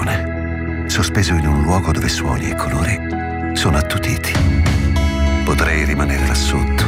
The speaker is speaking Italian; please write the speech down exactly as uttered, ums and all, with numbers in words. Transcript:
un'illusione, sospeso in un luogo dove suoni e colori sono attutiti. Potrei rimanere là sotto